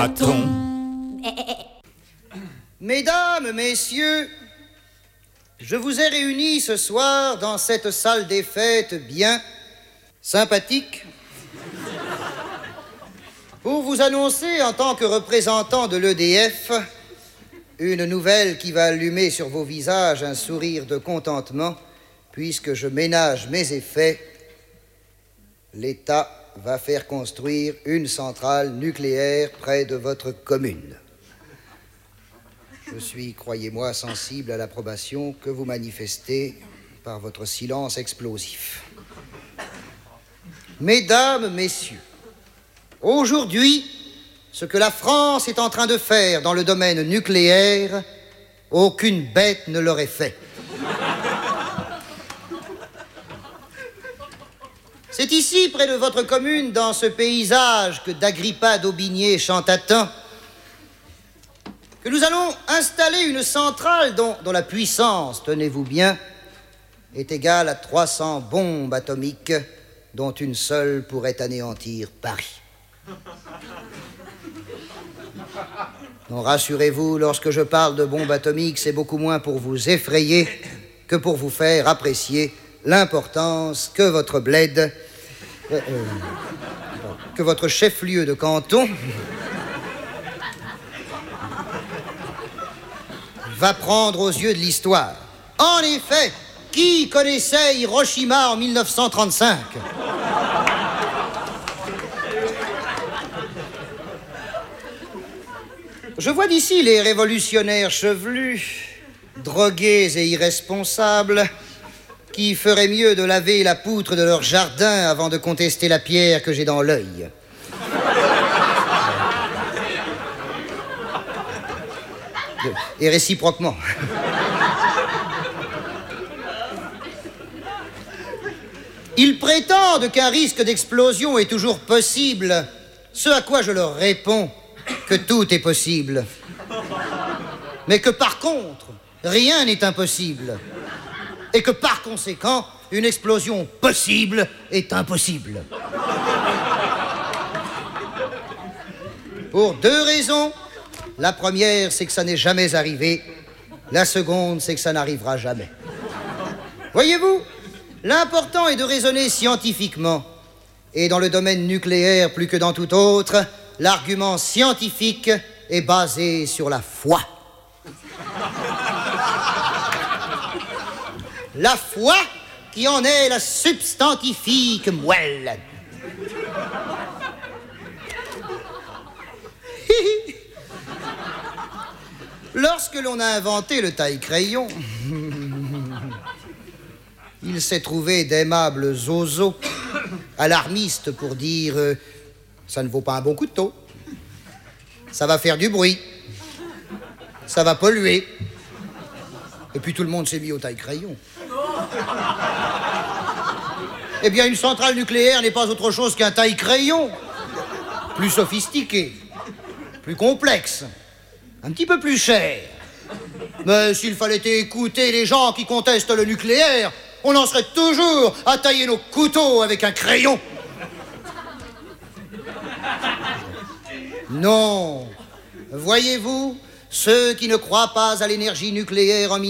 Mesdames, messieurs, je vous ai réunis ce soir dans cette salle des fêtes bien sympathique pour vous annoncer en tant que représentant de l'EDF une nouvelle qui va allumer sur vos visages un sourire de contentement puisque je ménage mes effets. L'État va faire construire une centrale nucléaire près de votre commune. Je suis, croyez-moi, sensible à l'approbation que vous manifestez par votre silence explosif. Mesdames, messieurs, aujourd'hui, ce que la France est en train de faire dans le domaine nucléaire, aucune bête ne l'aurait fait. C'est ici, près de votre commune, dans ce paysage que d'Agrippa d'Aubigné chante à temps, que nous allons installer une centrale dont la puissance, tenez-vous bien, est égale à 300 bombes atomiques dont une seule pourrait anéantir Paris. Non, rassurez-vous, lorsque je parle de bombes atomiques, c'est beaucoup moins pour vous effrayer que pour vous faire apprécier l'importance que votre bled, que votre chef-lieu de canton va prendre aux yeux de l'histoire. En effet, qui connaissait Hiroshima en 1935 ? Je vois d'ici les révolutionnaires chevelus, drogués et irresponsables, qui feraient mieux de laver la poutre de leur jardin avant de contester la pierre que j'ai dans l'œil. Et réciproquement. Ils prétendent qu'un risque d'explosion est toujours possible, ce à quoi je leur réponds que tout est possible. Mais que par contre, rien n'est impossible. Et que par conséquent, une explosion possible est impossible. Pour deux raisons. La première, c'est que ça n'est jamais arrivé. La seconde, c'est que ça n'arrivera jamais. Voyez-vous, l'important est de raisonner scientifiquement. Et dans le domaine nucléaire, plus que dans tout autre, l'argument scientifique est basé sur la foi. La foi qui en est la substantifique moelle. Lorsque l'on a inventé le taille-crayon, il s'est trouvé d'aimables zozos, alarmistes pour dire ça ne vaut pas un bon couteau, ça va faire du bruit, ça va polluer. Et puis tout le monde s'est mis au taille-crayon. Eh bien, une centrale nucléaire n'est pas autre chose qu'un taille-crayon, plus sophistiqué, plus complexe, un petit peu plus cher. Mais s'il fallait écouter les gens qui contestent le nucléaire, on en serait toujours à tailler nos couteaux avec un crayon. Non, voyez-vous, ceux qui ne croient pas à l'énergie nucléaire en